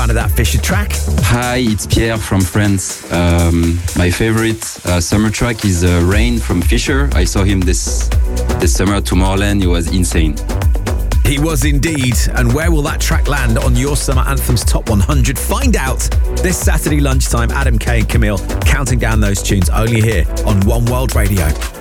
of that Fisher track? Hi, it's Pierre from France. My favorite summer track is Rain from Fisher. I saw him this summer at Tomorrowland. It was insane. He was indeed. And where will that track land on your Summer Anthems Top 100? Find out this Saturday lunchtime. Adam Kay and Camille counting down those tunes only here on One World Radio.